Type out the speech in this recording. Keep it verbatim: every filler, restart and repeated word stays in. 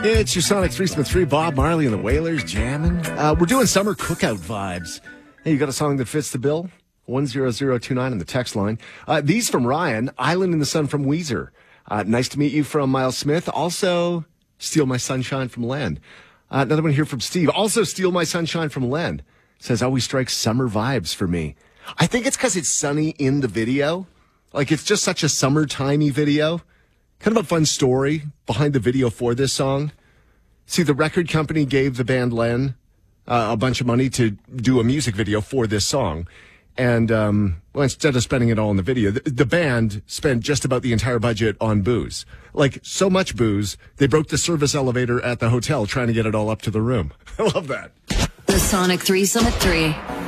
It's your Sonic three Smith three, Bob Marley and the Wailers jamming. Uh, we're doing summer cookout vibes. Hey, you got a song that fits the bill? one zero zero two nine on the text line. Uh, these from Ryan, Island in the Sun from Weezer. Uh, nice to meet you from Miles Smith. Also, Steal My Sunshine from Len. Uh, another one here from Steve. Also, Steal My Sunshine from Len. Says, always strikes summer vibes for me. I think it's because it's sunny in the video. Like, it's just such a summertimey video. Kind of a fun story behind the video for this song. See, the record company gave the band Len uh, a bunch of money to do a music video for this song. And, um, well, instead of spending it all in the video, the, the band spent just about the entire budget on booze. Like, so much booze, they broke the service elevator at the hotel trying to get it all up to the room. I love that. The Sonic three Summit three.